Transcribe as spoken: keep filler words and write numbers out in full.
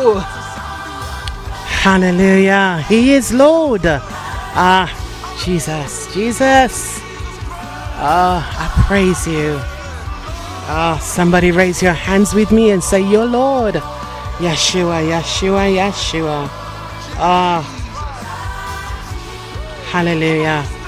Woo. Hallelujah. He is Lord. Ah, Jesus, Jesus. Ah, I praise you. Ah, somebody raise your hands with me and say, "You're Lord." Yeshua, Yeshua, Yeshua. Ah, hallelujah.